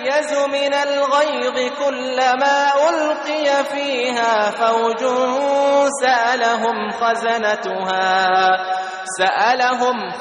يتميز من الغيظ كلما ألقي فيها فوج سألهم